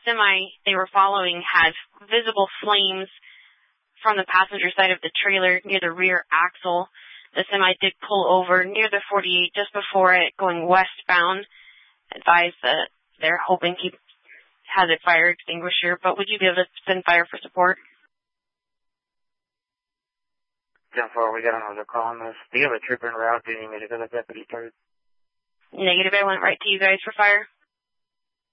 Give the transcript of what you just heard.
semi they were following had visible flames from the passenger side of the trailer near the rear axle. The semi did pull over near the 48 just before it, going westbound. Advised that they're hoping he has a fire extinguisher, but would you be able to send fire for support? 10-4, we got another call on this. Do you have a trooper en route? Do you need me to go to deputy third? Negative, I went right to you guys for fire.